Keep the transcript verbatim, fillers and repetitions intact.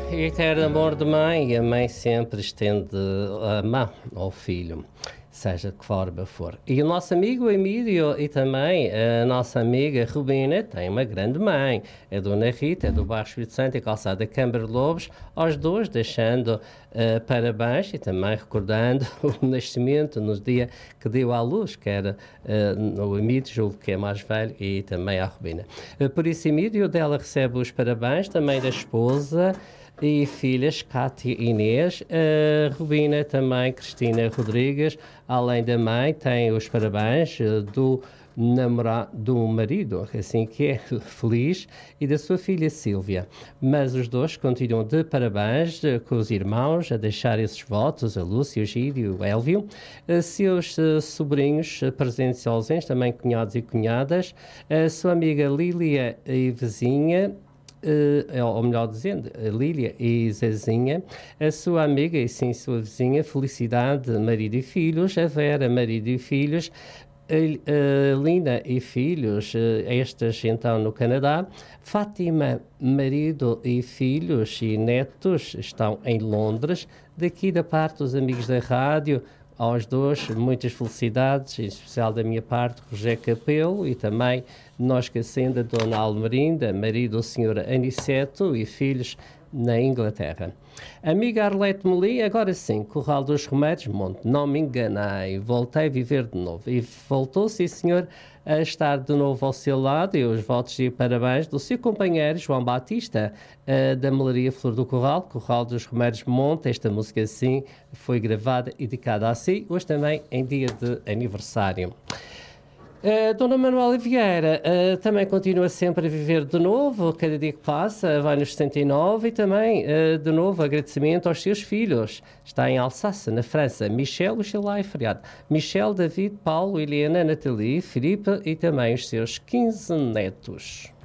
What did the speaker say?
eterno amor de mãe, a mãe sempre estende a mão ao filho, seja de que forma for. E o nosso amigo Emílio e também a nossa amiga Rubina têm uma grande mãe, a Dona Rita, é do bairro Espírito Santo e calçada Câmara de Lobos, aos dois deixando uh, parabéns e também recordando o nascimento no dia que deu à luz, que era uh, o Emílio, julgo que é mais velho, e também a Rubina. Uh, por isso, Emílio dela recebe os parabéns, também da esposa e filhas, Cátia e Inês, a Rubina também, Cristina Rodrigues, além da mãe, tem os parabéns do namorado, do marido, assim que é, feliz, e da sua filha Sílvia. Mas os dois continuam de parabéns com os irmãos a deixar esses votos, a Lúcia, o Gídio e o Élvio, a seus uh, sobrinhos presentes e ausentes, também cunhados e cunhadas, a sua amiga Lília e vizinha, Uh, ou melhor dizendo, a Lília e Zezinha, a sua amiga e sim sua vizinha Felicidade, marido e filhos, a Vera, marido e filhos, a, a Lina e filhos, estas então no Canadá, Fátima, marido e filhos e netos estão em Londres, daqui da parte dos amigos da rádio, aos dois, muitas felicidades, em especial da minha parte, José Capelo, e também nós que acenda Dona Almerinda, marido do senhor Aniceto e filhos na Inglaterra. Amiga Arlete Meli, agora sim, Corral dos Remédios, Monte, não me enganei, voltei a viver de novo. E voltou, sim senhor, a estar de novo ao seu lado, e os votos e parabéns do seu companheiro João Batista, uh, da Melaria Flor do Corral, Corral dos Remédios Monte. Esta música sim foi gravada e dedicada a si, hoje também em dia de aniversário. Uh, Dona Manuela Vieira uh, também continua sempre a viver de novo, cada dia que passa vai nos setenta e nove, e também uh, de novo agradecimento aos seus filhos. Está em Alsácia, na França, Michel, o seu lá é feriado, Michel, David, Paulo, Helena, Nathalie, Filipe e também os seus quinze netos.